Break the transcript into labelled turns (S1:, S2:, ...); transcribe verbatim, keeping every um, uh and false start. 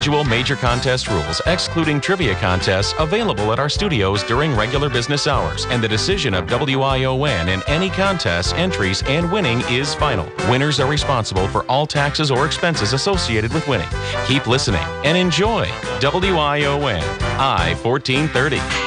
S1: Individual major contest rules, excluding trivia contests, available at our studios during regular business hours, and the decision of W I O N in any contests, entries, and winning is final. Winners are responsible for all taxes or expenses associated with winning. Keep listening and enjoy W I O N I fourteen thirty.